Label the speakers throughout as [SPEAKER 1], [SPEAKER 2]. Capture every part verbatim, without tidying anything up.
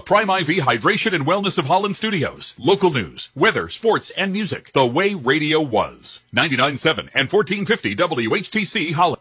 [SPEAKER 1] Prime I V Hydration and Wellness of Holland Studios. Local news, weather, sports, and music. The way radio was. ninety-nine point seven and fourteen fifty W H T C Holland.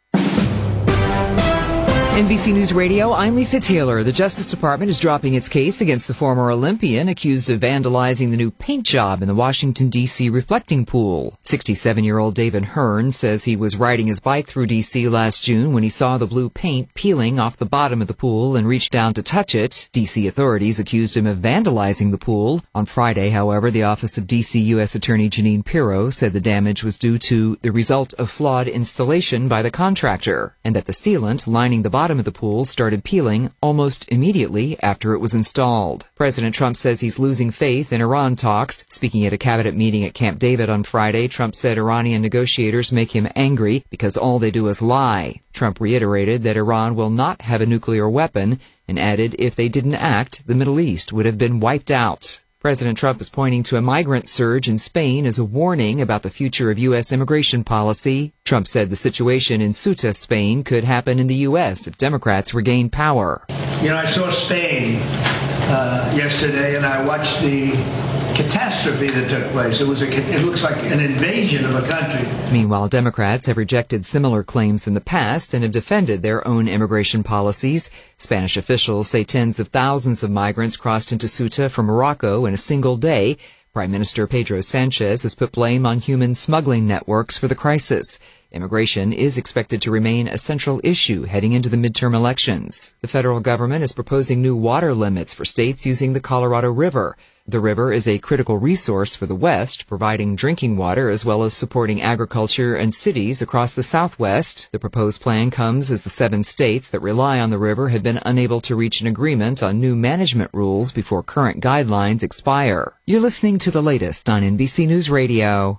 [SPEAKER 2] N B C News Radio, I'm Lisa Taylor. The Justice Department is dropping its case against the former Olympian accused of vandalizing the new paint job in the Washington, D C reflecting pool. sixty-seven-year-old David Hearn says he was riding his bike through D C last June when he saw the blue paint peeling off the bottom of the pool and reached down to touch it. D C authorities accused him of vandalizing the pool. On Friday, however, the office of D C U S Attorney Janine Pirro said the damage was due to the result of flawed installation by the contractor and that the sealant lining the bottom bottom of the pool started peeling almost immediately after it was installed. President Trump says he's losing faith in Iran talks. Speaking at a cabinet meeting at Camp David on Friday, Trump said Iranian negotiators make him angry because all they do is lie. Trump reiterated that Iran will not have a nuclear weapon and added if they didn't act, the Middle East would have been wiped out. President Trump is pointing to a migrant surge in Spain as a warning about the future of U S immigration policy. Trump said the situation in Ceuta, Spain, could happen in the U S if Democrats regain power.
[SPEAKER 3] You know, I saw Spain uh, yesterday, and I watched the catastrophe that took place. It was a, it looks like an invasion of a country.
[SPEAKER 2] Meanwhile, Democrats have rejected similar claims in the past and have defended their own immigration policies. Spanish officials say tens of thousands of migrants crossed into Ceuta from Morocco in a single day. Prime Minister Pedro Sanchez has put blame on human smuggling networks for the crisis. Immigration is expected to remain a central issue heading into the midterm elections. The federal government is proposing new water limits for states using the Colorado River. The river is a critical resource for the West, providing drinking water as well as supporting agriculture and cities across the Southwest. The proposed plan comes as the seven states that rely on the river have been unable to reach an agreement on new management rules before current guidelines expire. You're listening to the latest on N B C News Radio.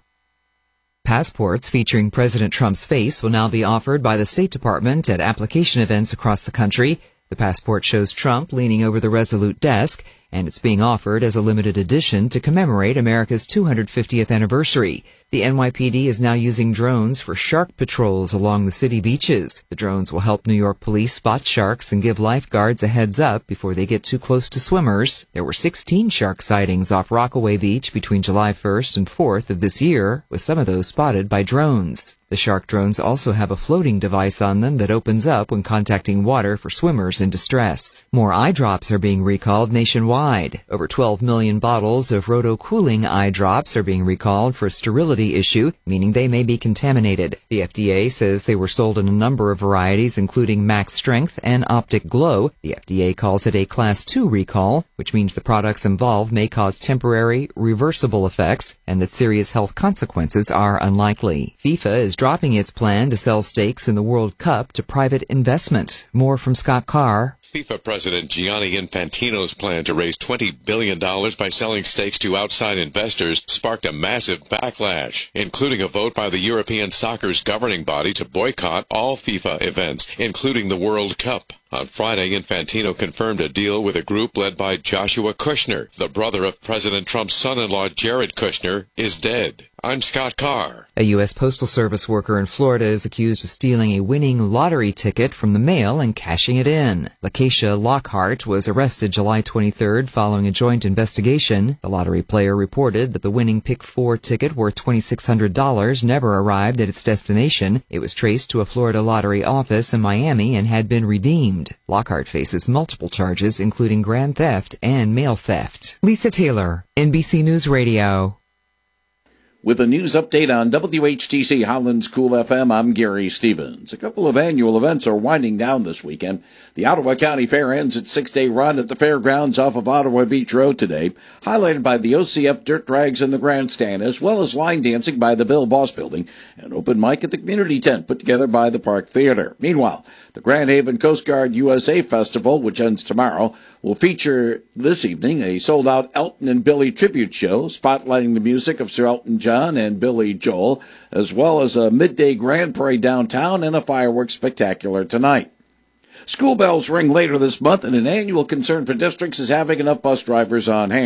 [SPEAKER 2] Passports featuring President Trump's face will now be offered by the State Department at application events across the country. The passport shows Trump leaning over the Resolute desk, and it's being offered as a limited edition to commemorate America's two hundred fiftieth anniversary. The N Y P D is now using drones for shark patrols along the city beaches. The drones will help New York police spot sharks and give lifeguards a heads up before they get too close to swimmers. There were sixteen shark sightings off Rockaway Beach between July first and fourth of this year, with some of those spotted by drones. The shark drones also have a floating device on them that opens up when contacting water for swimmers in distress. More eye drops are being recalled nationwide. Over twelve million bottles of Roto-Cooling eye drops are being recalled for a sterility issue, meaning they may be contaminated. The F D A says they were sold in a number of varieties, including Max Strength and Optic Glow. The F D A calls it a Class two recall, which means the products involved may cause temporary, reversible effects and that serious health consequences are unlikely. FIFA is dropping its plan to sell stakes in the World Cup to private investment. More from Scott Carr.
[SPEAKER 4] FIFA President Gianni Infantino's plan to raise twenty billion dollars by selling stakes to outside investors sparked a massive backlash, including a vote by the European soccer's governing body to boycott all FIFA events, including the World Cup. On Friday, Infantino confirmed a deal with a group led by Joshua Kushner. The brother of President Trump's son-in-law, Jared Kushner, is dead. I'm Scott Carr.
[SPEAKER 2] A U S Postal Service worker in Florida is accused of stealing a winning lottery ticket from the mail and cashing it in. Lakeisha Lockhart was arrested July twenty-third following a joint investigation. The lottery player reported that the winning Pick four ticket worth two thousand six hundred dollars never arrived at its destination. It was traced to a Florida lottery office in Miami and had been redeemed. Lockhart faces multiple charges, including grand theft and mail theft. Lisa Taylor, N B C News Radio.
[SPEAKER 5] With a news update on W H T C Holland's Cool F M, I'm Gary Stevens. A couple of annual events are winding down this weekend. The Ottawa County Fair ends its six-day run at the fairgrounds off of Ottawa Beach Road today, highlighted by the O C F Dirt Drags in the Grandstand, as well as line dancing by the Bill Boss Building, and open mic at the community tent put together by the Park Theater. Meanwhile, the Grand Haven Coast Guard U S A Festival, which ends tomorrow, will feature this evening a sold-out Elton and Billy tribute show, spotlighting the music of Sir Elton John and Billy Joel, as well as a midday grand parade downtown and a fireworks spectacular tonight. School bells ring later this month, and an annual concern for districts is having enough bus drivers on hand.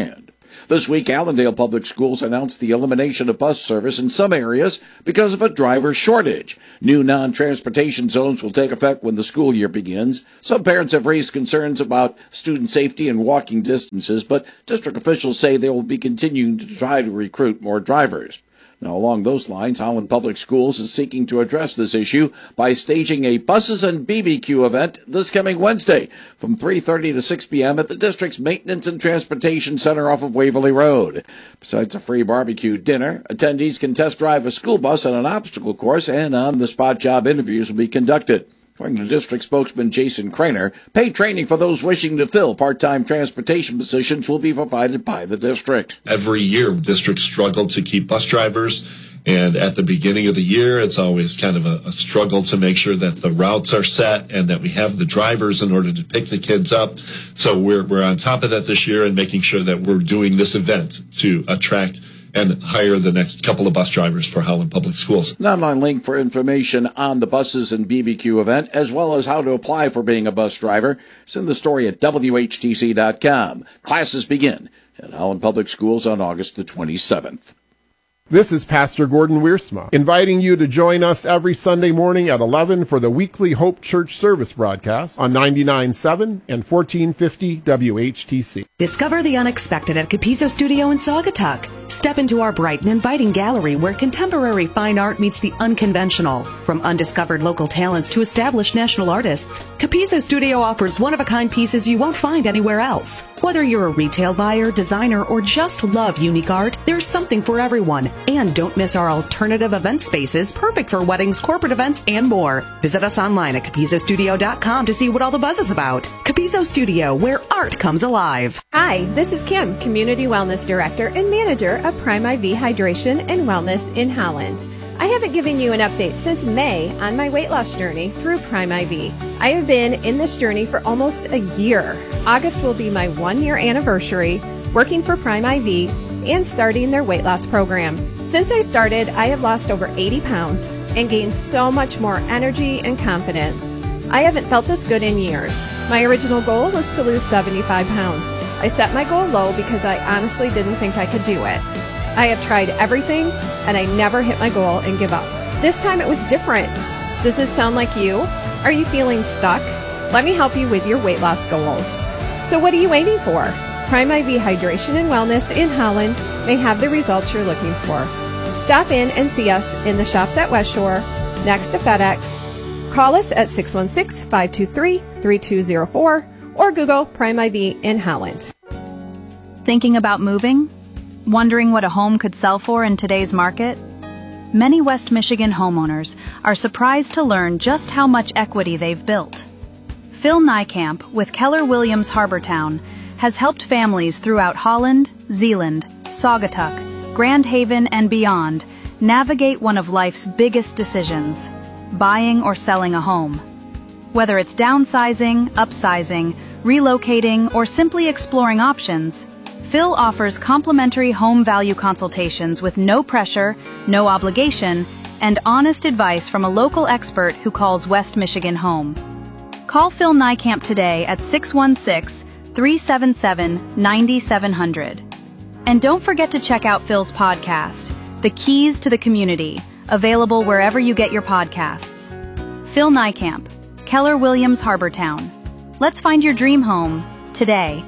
[SPEAKER 5] This week, Allendale Public Schools announced the elimination of bus service in some areas because of a driver shortage. New non-transportation zones will take effect when the school year begins. Some parents have raised concerns about student safety and walking distances, but district officials say they will be continuing to try to recruit more drivers. Now, along those lines, Holland Public Schools is seeking to address this issue by staging a buses and B B Q event this coming Wednesday from three thirty to six p.m. at the district's Maintenance and Transportation Center off of Waverly Road. Besides a free barbecue dinner, attendees can test drive a school bus on an obstacle course, and on-the-spot job interviews will be conducted. According to district spokesman Jason Craner, paid training for those wishing to fill part-time transportation positions will be provided by the district.
[SPEAKER 6] Every year, districts struggle to keep bus drivers, and at the beginning of the year, it's always kind of a, a struggle to make sure that the routes are set and that we have the drivers in order to pick the kids up. So we're we're on top of that this year and making sure that we're doing this event to attract and hire the next couple of bus drivers for Holland Public Schools.
[SPEAKER 5] An online link for information on the buses and B B Q event, as well as how to apply for being a bus driver, is in the story at W H T C dot com. Classes begin at Holland Public Schools on August the twenty-seventh.
[SPEAKER 7] This is Pastor Gordon Wiersma, inviting you to join us every Sunday morning at eleven for the weekly Hope Church service broadcast on ninety-nine point seven and fourteen fifty W H T C.
[SPEAKER 8] Discover the unexpected at Capizzo Studio in Saugatuck. Step into our bright and inviting gallery where contemporary fine art meets the unconventional. From undiscovered local talents to established national artists, Capizzo Studio offers one-of-a-kind pieces you won't find anywhere else. Whether you're a retail buyer, designer, or just love unique art, there's something for everyone. And don't miss our alternative event spaces, perfect for weddings, corporate events, and more. Visit us online at capizzo studio dot com to see what all the buzz is about. Capizzo Studio, where art comes alive.
[SPEAKER 9] Hi, this is Kim, Community Wellness Director and Manager of Prime I V Hydration and Wellness in Holland. I haven't given you an update since May on my weight loss journey through Prime I V. I have been in this journey for almost a year. August will be my one-year anniversary working for Prime I V and starting their weight loss program. Since I started, I have lost over eighty pounds and gained so much more energy and confidence. I haven't felt this good in years. My original goal was to lose seventy-five pounds. I set my goal low because I honestly didn't think I could do it. I have tried everything and I never hit my goal and give up. This time it was different. Does this sound like you? Are you feeling stuck? Let me help you with your weight loss goals. So what are you waiting for? Prime I V Hydration and Wellness in Holland may have the results you're looking for. Stop in and see us in the shops at West Shore, next to FedEx. Call us at six one six, five two three, three two zero four or Google Prime I V in Holland.
[SPEAKER 10] Thinking about moving? Wondering what a home could sell for in today's market? Many West Michigan homeowners are surprised to learn just how much equity they've built. Phil Niekamp with Keller Williams Harbortown has helped families throughout Holland, Zeeland, Saugatuck, Grand Haven, and beyond navigate one of life's biggest decisions, buying or selling a home. Whether it's downsizing, upsizing, relocating, or simply exploring options, Phil offers complimentary home value consultations with no pressure, no obligation, and honest advice from a local expert who calls West Michigan home. Call Phil Niekamp today at six one six, three seven seven, nine seven zero zero. And don't forget to check out Phil's podcast, The Keys to the Community, available wherever you get your podcasts. Phil Niekamp, Keller Williams Harbortown. Let's find your dream home today.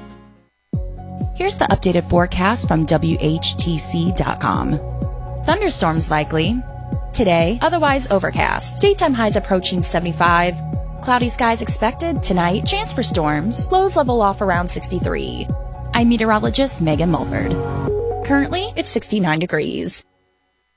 [SPEAKER 11] Here's the updated forecast from W H T C dot com. Thunderstorms likely. Today, otherwise overcast. Daytime highs approaching seventy-five. Cloudy skies expected tonight. Chance for storms. Lows level off around sixty-three. I'm meteorologist Megan Mulford. Currently, it's sixty-nine degrees.